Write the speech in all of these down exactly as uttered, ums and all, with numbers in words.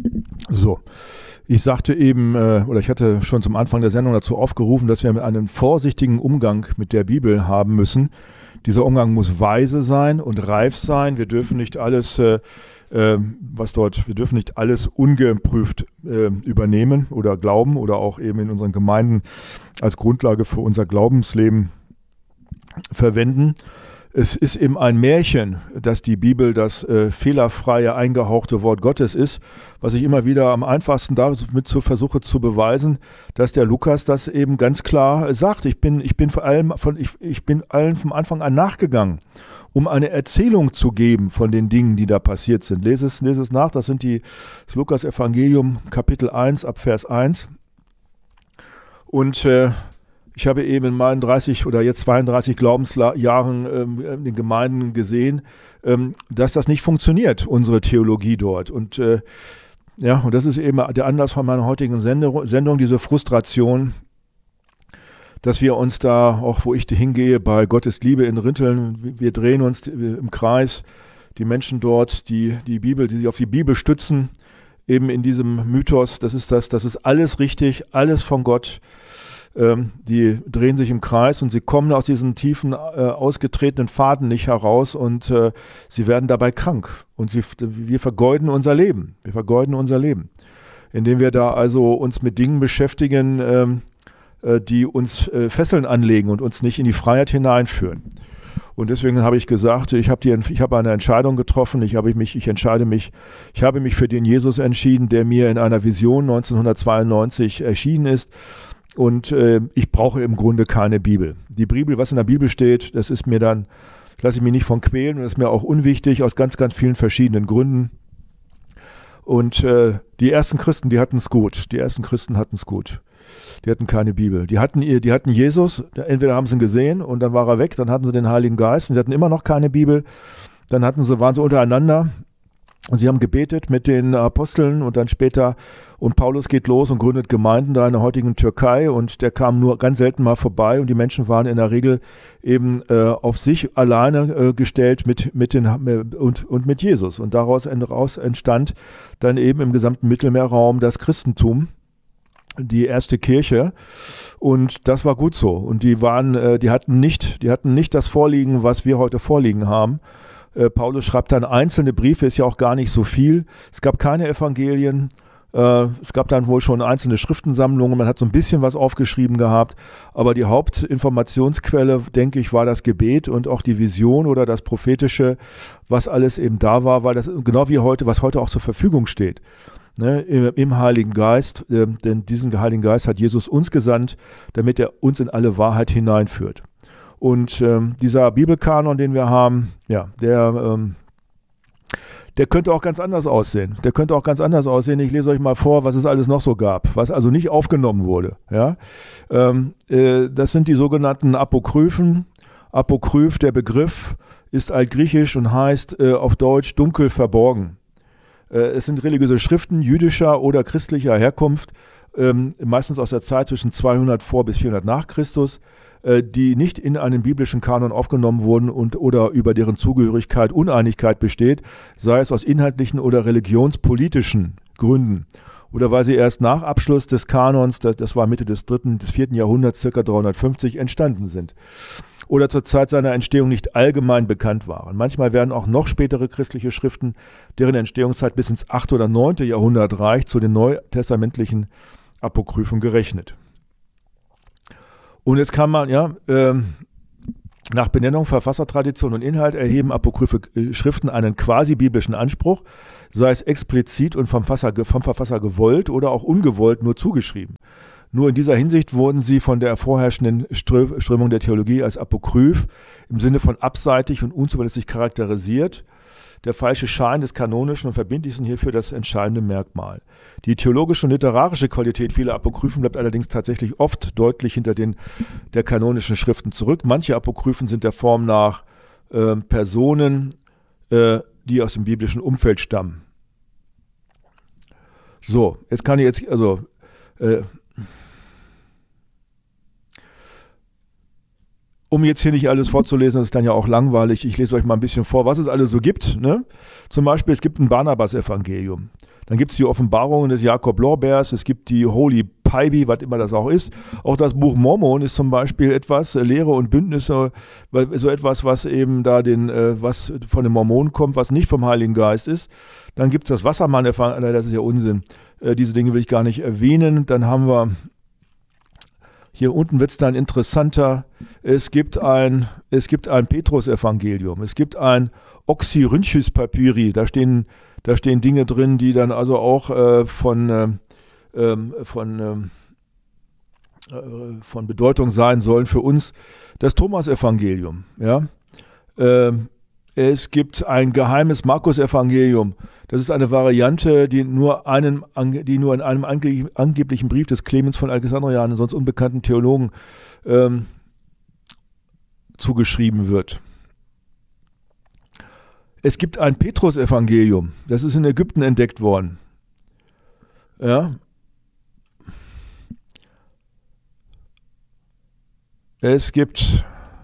So, ich sagte eben, äh, oder ich hatte schon zum Anfang der Sendung dazu aufgerufen, dass wir einen vorsichtigen Umgang mit der Bibel haben müssen. Dieser Umgang muss weise sein und reif sein. Wir dürfen nicht alles, äh, äh, was dort, wir dürfen nicht alles ungeprüft äh, übernehmen oder glauben oder auch eben in unseren Gemeinden als Grundlage für unser Glaubensleben verwenden. Es ist eben ein Märchen, dass die Bibel das äh, fehlerfreie, eingehauchte Wort Gottes ist, was ich immer wieder am einfachsten damit zu versuche zu beweisen, dass der Lukas das eben ganz klar sagt. Ich bin, ich bin vor allem von, ich, ich bin allen vom Anfang an nachgegangen, um eine Erzählung zu geben von den Dingen, die da passiert sind. Lese es, lese es nach, das sind die, das Lukas-Evangelium, Kapitel eins, ab Vers eins. Und äh, ich habe eben in meinen dreißig oder jetzt zweiunddreißig Glaubensjahren ähm, in den Gemeinden gesehen, ähm, dass das nicht funktioniert, unsere Theologie dort. Und äh, ja, und das ist eben der Anlass von meiner heutigen Sendung, Sendung, diese Frustration, dass wir uns da, auch wo ich hingehe, bei Gottes Liebe in Rinteln, wir drehen uns im Kreis, die Menschen dort, die die Bibel, die sich auf die Bibel stützen, eben in diesem Mythos, das ist das, das ist alles richtig, alles von Gott. Die drehen sich im Kreis und sie kommen aus diesen tiefen, äh, ausgetretenen Pfaden nicht heraus und äh, sie werden dabei krank. Und sie, wir vergeuden unser Leben. Wir vergeuden unser Leben, indem wir da also uns mit Dingen beschäftigen, ähm, äh, die uns äh, Fesseln anlegen und uns nicht in die Freiheit hineinführen. Und deswegen habe ich gesagt, ich habe, die, ich habe eine Entscheidung getroffen, ich, habe mich, ich entscheide mich, ich habe mich für den Jesus entschieden, der mir in einer Vision neunzehnhundertzweiundneunzig erschienen ist. Und äh, ich brauche im Grunde keine Bibel. Die Bibel, was in der Bibel steht, das ist mir dann, lasse ich mich nicht von quälen und das ist mir auch unwichtig aus ganz, ganz vielen verschiedenen Gründen. Und äh, die ersten Christen, die hatten es gut. Die ersten Christen hatten es gut. Die hatten keine Bibel. Die hatten, die hatten Jesus, entweder haben sie ihn gesehen und dann war er weg, dann hatten sie den Heiligen Geist und sie hatten immer noch keine Bibel. Dann hatten sie, waren sie untereinander und sie haben gebetet mit den Aposteln und dann später. Und Paulus geht los und gründet Gemeinden da in der heutigen Türkei und der kam nur ganz selten mal vorbei und die Menschen waren in der Regel eben äh, auf sich alleine äh, gestellt mit, mit den, äh, und, und mit Jesus. Und daraus entstand dann eben im gesamten Mittelmeerraum das Christentum, die erste Kirche. Und das war gut so. Und die waren, äh, die hatten nicht, die hatten nicht das Vorliegen, was wir heute vorliegen haben. Äh, Paulus schreibt dann einzelne Briefe, ist ja auch gar nicht so viel. Es gab keine Evangelien. Es gab dann wohl schon einzelne Schriftensammlungen, man hat so ein bisschen was aufgeschrieben gehabt, aber die Hauptinformationsquelle, denke ich, war das Gebet und auch die Vision oder das Prophetische, was alles eben da war, weil das genau wie heute, was heute auch zur Verfügung steht, ne, im, im Heiligen Geist, äh, denn diesen Heiligen Geist hat Jesus uns gesandt, damit er uns in alle Wahrheit hineinführt. Und ähm, dieser Bibelkanon, den wir haben, ja, der... Ähm, Der könnte auch ganz anders aussehen. Der könnte auch ganz anders aussehen. Ich lese euch mal vor, was es alles noch so gab, was also nicht aufgenommen wurde. Ja? Ähm, äh, das sind die sogenannten Apokryphen. Apokryph, der Begriff, ist altgriechisch und heißt äh, auf Deutsch dunkel verborgen. Äh, es sind religiöse Schriften jüdischer oder christlicher Herkunft, ähm, meistens aus der Zeit zwischen zweihundert vor bis vierhundert nach Christus, die nicht in einen biblischen Kanon aufgenommen wurden und oder über deren Zugehörigkeit Uneinigkeit besteht, sei es aus inhaltlichen oder religionspolitischen Gründen oder weil sie erst nach Abschluss des Kanons, das, das war Mitte des dritten, des vierten Jahrhunderts, circa dreihundertfünfzig, entstanden sind oder zur Zeit seiner Entstehung nicht allgemein bekannt waren. Manchmal werden auch noch spätere christliche Schriften, deren Entstehungszeit bis ins achte oder neunte Jahrhundert reicht, zu den neutestamentlichen Apokryphen gerechnet. Und jetzt kann man, ja, ähm, nach Benennung, Verfassertradition und Inhalt erheben apokryphe Schriften einen quasi-biblischen Anspruch, sei es explizit und vom Verfasser, vom Verfasser gewollt oder auch ungewollt nur zugeschrieben. Nur in dieser Hinsicht wurden sie von der vorherrschenden Strömung der Theologie als apokryph im Sinne von abseitig und unzuverlässig charakterisiert. Der falsche Schein des Kanonischen und Verbindlichen hierfür das entscheidende Merkmal. Die theologische und literarische Qualität vieler Apokryphen bleibt allerdings tatsächlich oft deutlich hinter den der kanonischen Schriften zurück. Manche Apokryphen sind der Form nach äh, Personen, äh, die aus dem biblischen Umfeld stammen. So, jetzt kann ich jetzt, also äh, um jetzt hier nicht alles vorzulesen, das ist dann ja auch langweilig, ich lese euch mal ein bisschen vor, was es alles so gibt. Ne? Zum Beispiel, es gibt ein Barnabas-Evangelium. Dann gibt es die Offenbarungen des Jakob Lorbeers, es gibt die Holy Bible, was immer das auch ist. Auch das Buch Mormon ist zum Beispiel etwas, äh, Lehre und Bündnisse, so etwas, was eben da den, äh, was von den Mormonen kommt, was nicht vom Heiligen Geist ist. Dann gibt es das Wassermann-Evangelium, das ist ja Unsinn. Äh, diese Dinge will ich gar nicht erwähnen. Dann haben wir, hier unten wird es dann interessanter, es gibt ein, es gibt ein Petrus-Evangelium, es gibt ein Oxyrhynchus Papyri, da stehen, da stehen Dinge drin, die dann also auch äh, von, äh, ähm, von, äh, von Bedeutung sein sollen für uns. Das Thomas-Evangelium, ja. Äh, es gibt ein geheimes Markus-Evangelium. Das ist eine Variante, die nur, einen, die nur in einem ange- angeblichen Brief des Clemens von Alexandria, einem sonst unbekannten Theologen, ähm, zugeschrieben wird. Es gibt ein Petrus-Evangelium, das ist in Ägypten entdeckt worden. Ja. Es gibt,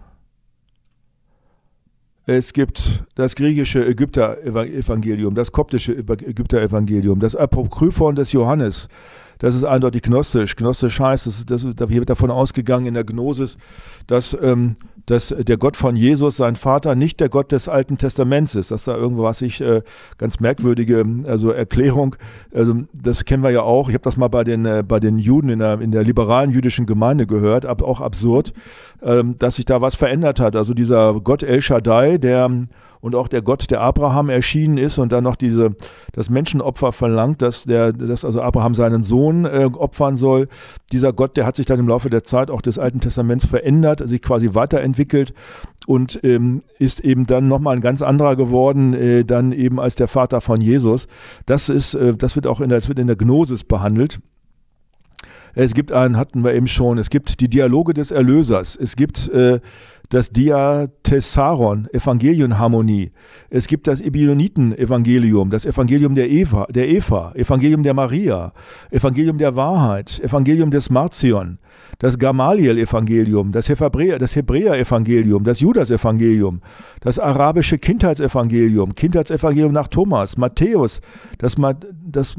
es gibt das griechische Ägypter-Evangelium, das koptische Ägypter-Evangelium, das Apokryphon des Johannes. Das ist eindeutig gnostisch. Gnostisch heißt, das, das, hier wird davon ausgegangen in der Gnosis, dass, ähm, dass der Gott von Jesus, sein Vater, nicht der Gott des Alten Testaments ist. Das ist da irgendwas, ich, äh, ganz merkwürdige also Erklärung. Also das kennen wir ja auch. Ich habe das mal bei den, äh, bei den Juden in der, in der liberalen jüdischen Gemeinde gehört, aber auch absurd, ähm, dass sich da was verändert hat. Also dieser Gott El Shaddai, der und auch der Gott, der Abraham erschienen ist und dann noch diese, das Menschenopfer verlangt, dass, der, dass also Abraham seinen Sohn äh, opfern soll. Dieser Gott, der hat sich dann im Laufe der Zeit auch des Alten Testaments verändert, sich quasi weiterentwickelt und ähm, ist eben dann nochmal ein ganz anderer geworden, äh, dann eben als der Vater von Jesus. Das ist, äh, das wird auch in der, das wird in der Gnosis behandelt. Es gibt einen, hatten wir eben schon, es gibt die Dialoge des Erlösers, es gibt äh, das Diatessaron, Evangelienharmonie, es gibt das Ebioniten-Evangelium, das Evangelium der Eva, der Eva, Evangelium der Maria, Evangelium der Wahrheit, Evangelium des Marcion, das Gamaliel-Evangelium, das Hebräer, das Hebräer-Evangelium, das Judas-Evangelium, das arabische Kindheitsevangelium, Kindheitsevangelium nach Thomas, Matthäus, das, das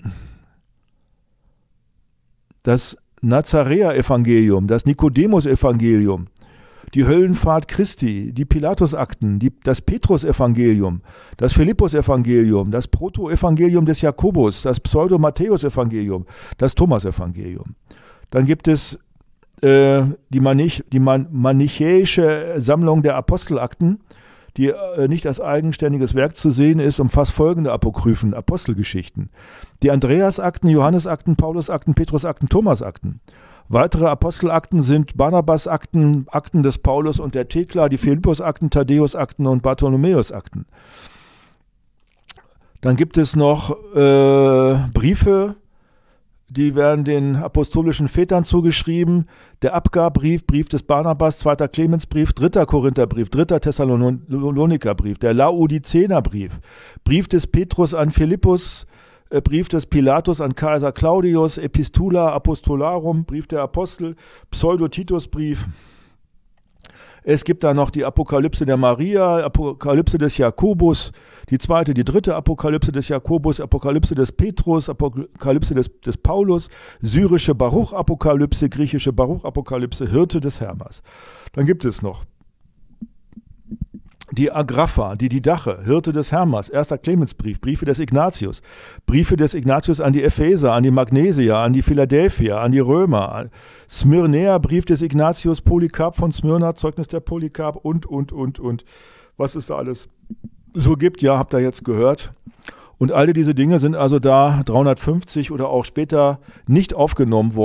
das Nazaräer-Evangelium, das Nikodemus-Evangelium, die Höllenfahrt Christi, die Pilatus-Akten, die, das Petrus-Evangelium, das Philippus-Evangelium, das Proto-Evangelium des Jakobus, das Pseudo-Matthäus-Evangelium, das Thomas-Evangelium. Dann gibt es äh, die, Manich, die Man, manichäische Sammlung der Apostelakten, die äh, nicht als eigenständiges Werk zu sehen ist, umfasst folgende Apokryphen, Apostelgeschichten. Die Andreasakten, Johannesakten, Paulusakten, Petrusakten, Thomasakten. Weitere Apostelakten sind Barnabasakten, Akten des Paulus und der Thekla, die Philippusakten, Thaddäusakten und Bartholomäusakten. Dann gibt es noch äh, Briefe, die werden den apostolischen Vätern zugeschrieben. Der Abgarbrief, Brief des Barnabas, zweiter Clemensbrief, dritter Korintherbrief, dritter Thessalonikerbrief, der Laodicenerbrief, Brief des Petrus an Philippus, äh, Brief des Pilatus an Kaiser Claudius, Epistula Apostolarum, Brief der Apostel, Pseudo-Titusbrief. Es gibt da noch die Apokalypse der Maria, Apokalypse des Jakobus, die zweite, die dritte Apokalypse des Jakobus, Apokalypse des Petrus, Apokalypse des, des Paulus, syrische Baruch-Apokalypse, griechische Baruch-Apokalypse, Hirte des Hermas. Dann gibt es noch die Agrapha, die Didache, Hirte des Hermas, erster Clemensbrief, Briefe des Ignatius, Briefe des Ignatius an die Epheser, an die Magnesier, an die Philadelphia, an die Römer, Smyrnäer, Brief des Ignatius, Polycarp von Smyrna, Zeugnis der Polycarp und, und, und, und, was es da alles so gibt, ja, habt ihr jetzt gehört. Und alle diese Dinge sind also da dreihundertfünfzig oder auch später nicht aufgenommen worden.